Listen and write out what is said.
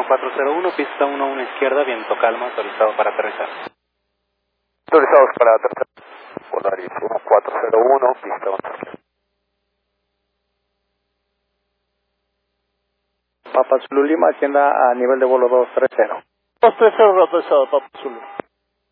1401, pista 11 izquierda, viento calma, autorizado para aterrizar. Autorizados para aterrizar. Polaris 1401, pista 11 izquierda. Papa Zulu Lima, tienda a nivel de vuelo 230. 230, autorizado, Papa Zulu.